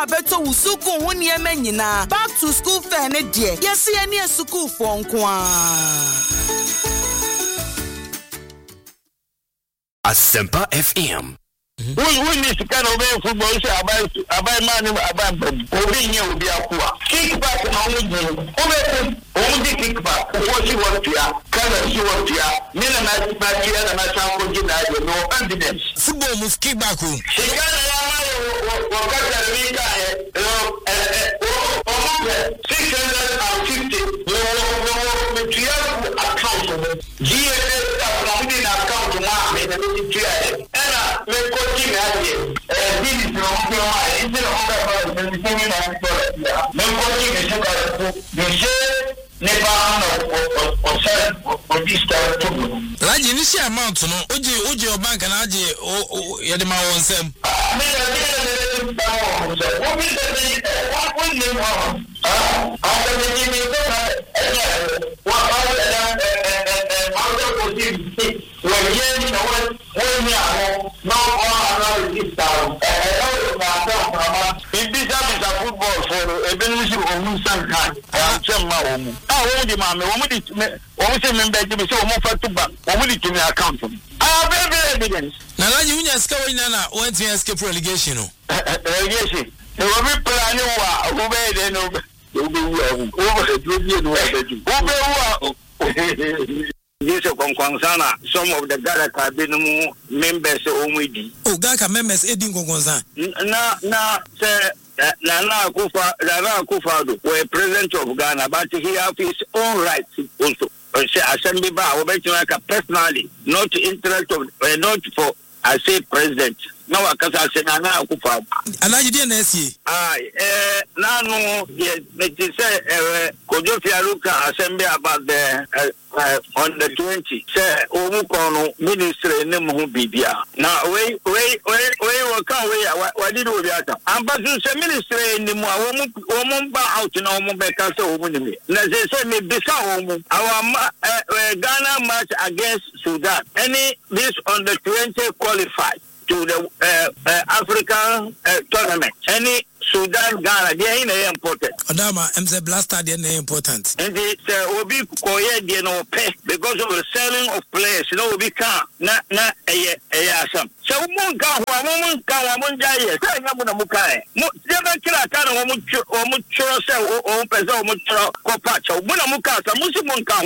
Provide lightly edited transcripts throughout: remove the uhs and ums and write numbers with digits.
beto usuku ho niema nyina. Back to school fair ne de. Yesi ani school for nko Asempa FM. We need to kind of football about man about Obi Obi Akua. Kick back on only kick back. What you want to ya, can you want to ya? Mina match here and I shall go to no evidence. Football move kick back home. She can't walk out of the 650. No, account. GA account to my and me coaching here. This is Large initial amount, no, Oji or bank and Aji or Yadima on Sam. Football for a benefit of some kind. Account. I have every evidence. Now, you just go in and went to escape relegation. Relegation. They will be planning who made an over yes, some of the Gaka Binu members Omidi. Oh, Gaka members Edin Gonza. Nana Kufado were president of Ghana, but he has his own rights also. Assembly bar, personally, not interest of, not for, I say president. No, because I said Nana Kufado. And I didn't see. Nano, yes, but you say, Kodofia Luka assembly about the on the 20. Say, Omukono ministry name Bibia. Now, wait, come away. What did we get? I'm about to say ministry in the woman out in Omubeka, so woman. Now, they say, me Bissau, our Ghana match against Sudan. Any this on the 20 qualified to the African tournament. Any Sudan, Ghana, they ain't important. Adama, MC Blaster, they ain't important. And it's Obi Koye, they no pay because of the selling of players. You know, Obi can't, not some. So, woman can't, say, Yamuna Mukai. Never kill a kind of Mucho, or Peso, Mucho, Copacho, Munamukasa, Musimunka,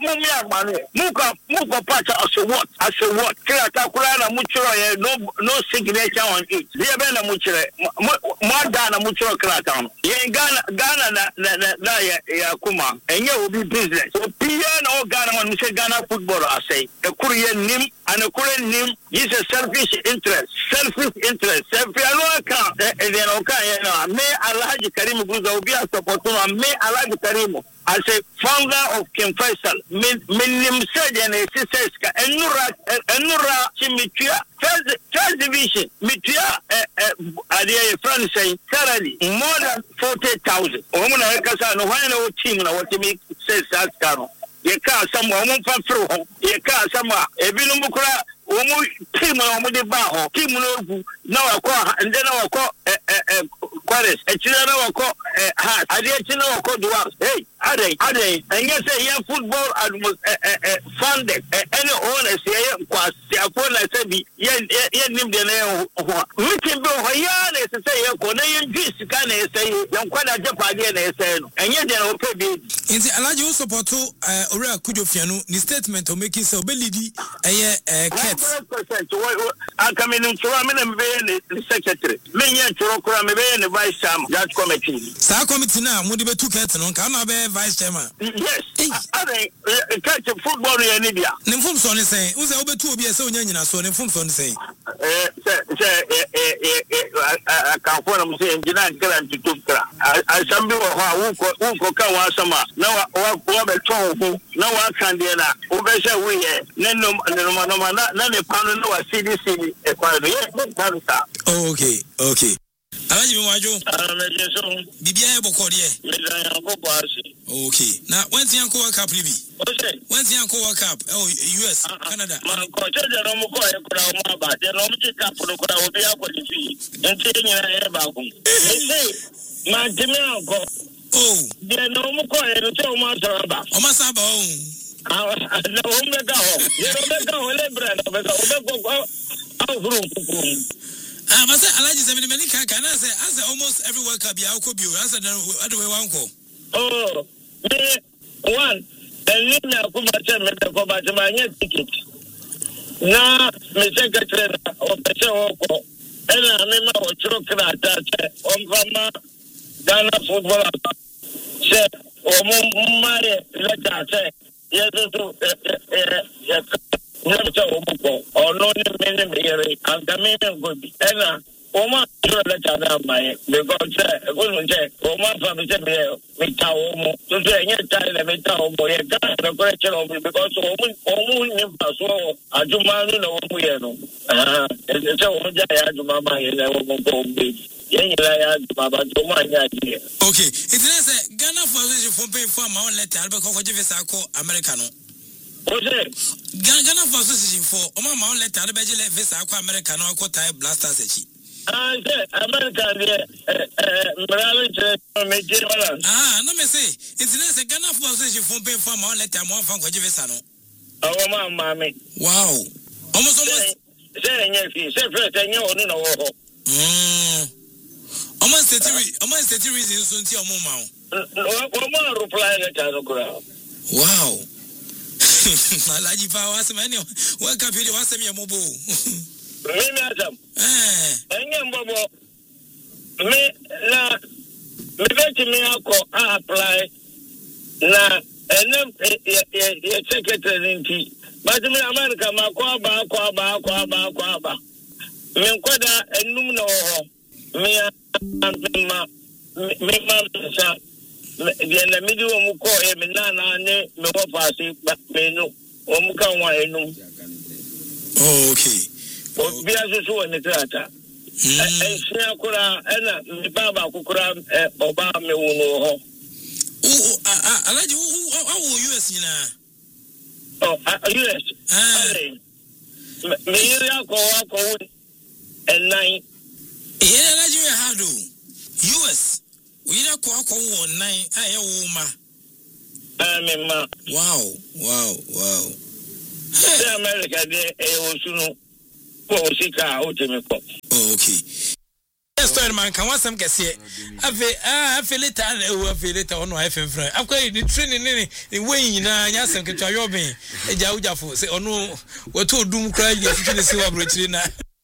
Muka Pacha, as a what? Kilakurana Mucho, no signature on it. Diabena Mucho, Madana Mucho Kratam. Ghana, na Kuma, and you will be business. So, Piano Ghana, when we say Ghana football, I say, a Korean name and a Korean name is a selfish interest. Selfish account, and then okay, may Allah Karim Guza be a supporter, may Allah Karim. As a founder of Kim Faisal, Minim Sajan, Siseska, and Nura Chimitia, first division, Mitia, Adia France saying, salary more than 40,000. Woman, I can't know why no team, what to make says that. You can't some woman from through, you can't some a Binumukra. Team on the bar, team no, and then I call Quares, a children call Hat, I didn't know called Duas. Hey, are they? And yes, a young football funded any owners here, Quasiapon, I said, yet named the name. We can go here, to say, Korean Greece can say, young Quada Japan, and yet they will pay. In the Alaji support to Ora Kujofiano, the statement to make it so belly a I come in the secretary. Many the vice chairman, that committee. Star committee now, Mudibe two cats and can be vice chairman. Yes, I think catch a football in India. Nifum son is saying, who's over to be a so young, so Nifum son saying, I can't phone him saying, Jinan to Tukra. I some people who come summer. No one no one can do that. Over we no CDC. Oh, okay. Alaji me wajo. Me so. Bibia e boko de. Me dan yanko boasi. Okay. Na when ti yanko World Cup libi? Okay. When ti yanko World Cup? Oh, US, Canada. Man ko che de no mo ko e kura mo aba. De no mo ti cup no kura obi akodi fi. Enti nyina e ba ko. Me man ti me anko. Oh. De no mo ko e no che o ma saba. O ma saba o. Na o me ga ho. De no me ga ho le brand o me ga o me go au furu. But say Alaji say me many can I say almost every World Cup ya ko bi o answer the way one ko. Oh, me one. And me na kuma che me ko ba ma nye ticket. Na me secretary o pe che o ko. Ena me ma o chiro kra ta che o ma Ghana football che o mo mare la ta che yeso to never tell Omoko or no name and the main good. Ena, Oma, let out my because I couldn't check Oma from the Mitaomo to say any time the Mitaomo, the question of me because Omu Ajumanu no Omuyano. It's a woman Ajumama in a woman. Okay, it's Ghana for paying for my own letter, because Americano. Ghana for association for my own letter, the Bajele Visa Americano, Kota Blasters. I said, American, no, me say, it's a Ghana for association for paying for my own letter, more from Kojivisano. Oh, mammy. Wow. Almost. Saying, yes, say, first, and you know. Almost 30 reasons until your mom. Reply letter. Wow. Alaji power some any World Cup video was me mobile. Me madam. Engem bobo. Me na me bet me apply na enem ye secretary nti. But me America ma kwa ba. Me kwada enum na ho. Me sa the middle of Muko, Emina, me what passing, but me no, Omuka, enum. Okay. Be as so in the theatre. And Snakura, and Baba Kukura, Obama, me uno. Oh, I like you. Oh, US, Oh, US. Me, and 9. Yeah, I like you. How do US? We don't call 9. I am Wow. The America, they also okay. Story man can want some guess here. I feel it on my friend. I've got the training in way in Yasan Kitayobi, a Jauja for say, oh no, what to doom cry, you see what